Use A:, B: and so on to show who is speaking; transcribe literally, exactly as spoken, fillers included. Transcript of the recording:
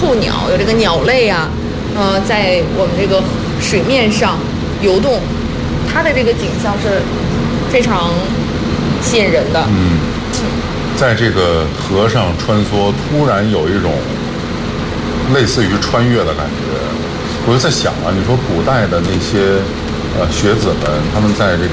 A: 候鸟，有这个鸟类啊，呃，在我们这个水面上游动，它的这个景象是非常吸引人的。
B: 嗯，在这个河上穿梭，突然有一种类似于穿越的感觉。我就在想啊，你说古代的那些呃学子们，他们在这个